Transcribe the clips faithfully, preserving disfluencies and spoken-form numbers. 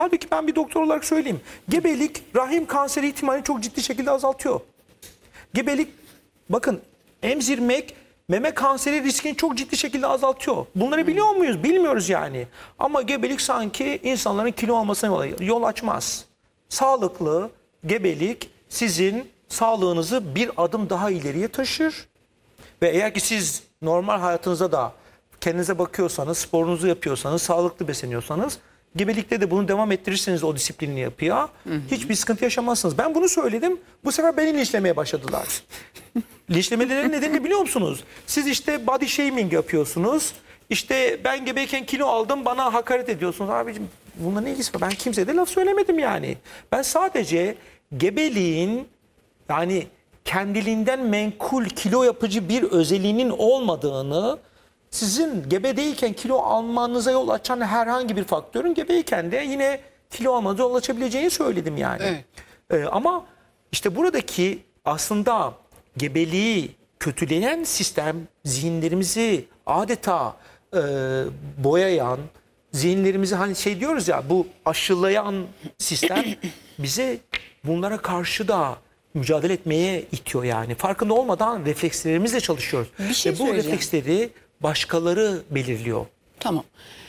Halbuki ben bir doktor olarak söyleyeyim. Gebelik rahim kanseri ihtimalini çok ciddi şekilde azaltıyor. Gebelik, bakın, emzirmek meme kanseri riskini çok ciddi şekilde azaltıyor. Bunları biliyor muyuz? Bilmiyoruz yani. Ama gebelik sanki insanların kilo almasına yol açmaz. Sağlıklı gebelik sizin sağlığınızı bir adım daha ileriye taşır. Ve eğer ki siz normal hayatınızda da kendinize bakıyorsanız, sporunuzu yapıyorsanız, sağlıklı besleniyorsanız, gebelikte de bunu devam ettirirseniz o disiplinli yapıya, hı hı, hiçbir sıkıntı yaşamazsınız. Ben bunu söyledim. Bu sefer beni linçlemeye başladılar. Linçlemelerinin nedenini biliyor musunuz? Siz işte body shaming yapıyorsunuz. İşte ben gebeyken kilo aldım, bana hakaret ediyorsunuz. Abicim bununla ne ilgisi var? Ben kimseye de laf söylemedim yani. Ben sadece gebeliğin, yani kendiliğinden menkul kilo yapıcı bir özelliğinin olmadığını, sizin gebe değilken kilo almanıza yol açan herhangi bir faktörün gebeyken de yine kilo almanıza yol açabileceğini söyledim yani. Evet. Ee, ama işte buradaki aslında gebeliği kötüleyen sistem zihinlerimizi adeta e, boyayan, zihinlerimizi, hani şey diyoruz ya, bu aşılayan sistem bize bunlara karşı da mücadele etmeye itiyor yani. Farkında olmadan reflekslerimizle çalışıyoruz. Bir şey Ve bu refleksleri başkaları belirliyor. Tamam.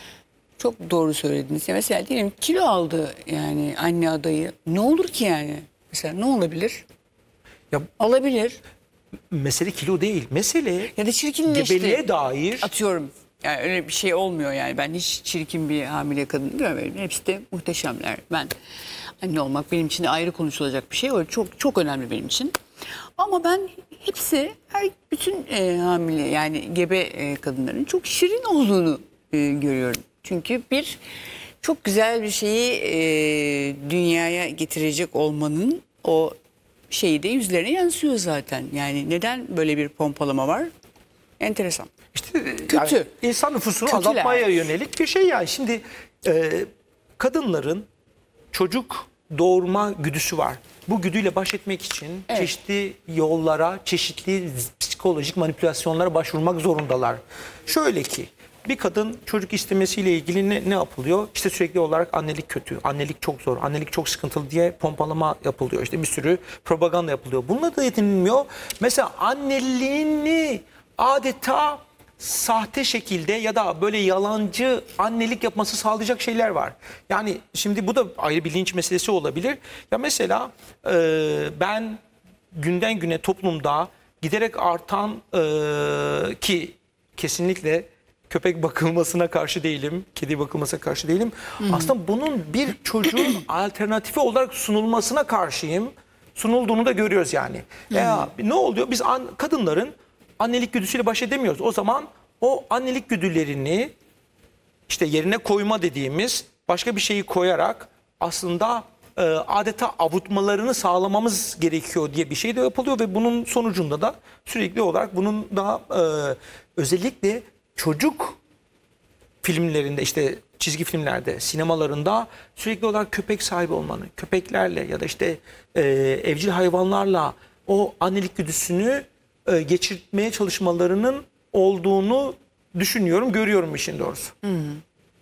Çok doğru söylediniz. Ya mesela diyelim kilo aldı yani anne adayı. Ne olur ki yani? Mesela ne olabilir? Ya, alabilir. Mesele kilo değil. Mesele ya da çirkinleşti. Gebeliğe dair. Atıyorum. Yani öyle bir şey olmuyor yani. Ben hiç çirkin bir hamile kadın görmedim. Hepsi de muhteşemler. Ben anne olmak benim için de ayrı konuşulacak bir şey. O çok çok önemli benim için. Ama ben hepsi, her bütün e, hamile yani gebe e, kadınların çok şirin olduğunu e, görüyorum. Çünkü bir çok güzel bir şeyi e, dünyaya getirecek olmanın o şeyi de yüzlerine yansıyor zaten. Yani neden böyle bir pompalama var? Enteresan. İşte kötü. Yani insan nüfusunu Kötüler. azaltmaya yönelik bir şey yani. Şimdi e, kadınların çocuk doğurma güdüsü var. Bu güdüyle baş etmek için evet, çeşitli yollara, çeşitli psikolojik manipülasyonlara başvurmak zorundalar. Şöyle ki, bir kadın çocuk istemesiyle ilgili ne, ne yapılıyor? İşte sürekli olarak annelik kötü, annelik çok zor, annelik çok sıkıntılı diye pompalama yapılıyor. İşte bir sürü propaganda yapılıyor. Bununla da yetinilmiyor. Mesela anneliğini adeta sahte şekilde ya da böyle yalancı annelik yapması sağlayacak şeyler var. Yani şimdi bu da ayrı bir linç meselesi olabilir. Ya mesela e, ben günden güne toplumda giderek artan e, ki kesinlikle köpek bakılmasına karşı değilim, kedi bakılmasına karşı değilim. Hı-hı. Aslında bunun bir çocuğun alternatifi olarak sunulmasına karşıyım. Sunulduğunu da görüyoruz yani. Ya, ne oluyor? Biz an, kadınların annelik güdüsüyle baş edemiyoruz. O zaman o annelik güdülerini işte yerine koyma dediğimiz başka bir şeyi koyarak aslında e, adeta avutmalarını sağlamamız gerekiyor diye bir şey de yapılıyor ve bunun sonucunda da sürekli olarak bunun da e, özellikle çocuk filmlerinde, işte çizgi filmlerde, sinemalarında sürekli olarak köpek sahibi olmanı, köpeklerle ya da işte e, evcil hayvanlarla o annelik güdüsünü e, geçirmeye çalışmalarının olduğunu düşünüyorum, görüyorum işin doğrusu. Hı hı.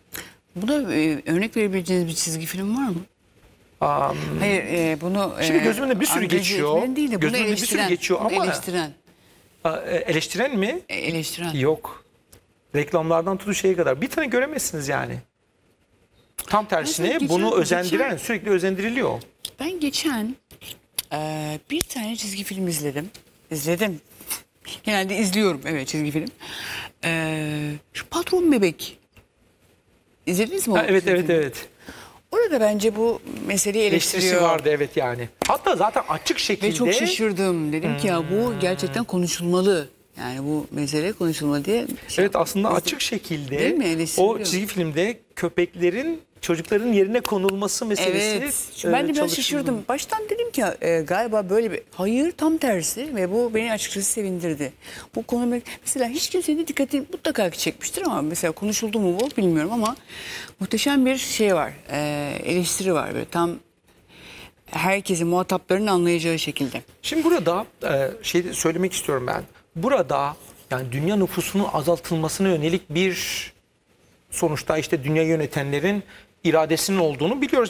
Buna e, örnek verebileceğiniz bir çizgi film var mı? Um, Hayır, e, bunu şimdi e, gözümün bir sürü geçiyor. Değil de gözümün bir sürü geçiyor ama eleştiren. Eleştiren mi? E, eleştiren. Yok. Reklamlardan tutun şeye kadar. Bir tane göremezsiniz yani. Tam tersine geçen, bunu özendiren, geçen, sürekli özendiriliyor. Ben geçen e, bir tane çizgi film izledim. İzledim. Genelde izliyorum, evet, çizgi film. E, şu Patron Bebek. İzlediniz mi? Ha, evet, evet, filmi? evet. Orada bence bu meseleyi eleştiriyor. Eleştirisi vardı, evet yani. Hatta zaten açık şekilde. Ve çok şaşırdım. Dedim hmm. ki ya bu gerçekten konuşulmalı. Yani bu mesele konuşulmalı diye. Şey evet, aslında izledim. açık şekilde o çizgi filmde köpeklerin çocukların yerine konulması meselesi. Evet. E, ben de biraz şaşırdım. Baştan dedim ki e, galiba böyle bir. Hayır, tam tersi ve bu beni açıkçası sevindirdi. Bu konu mesela hiç kimsenin dikkatini mutlaka çekmiştir ama mesela konuşuldu mu bu bilmiyorum ama muhteşem bir şey var. E, eleştiri var böyle tam herkesin, muhataplarının anlayacağı şekilde. Şimdi burada e, şey söylemek istiyorum ben. Burada yani dünya nüfusunun azaltılmasına yönelik bir, sonuçta işte dünya yönetenlerin iradesinin olduğunu biliyoruz.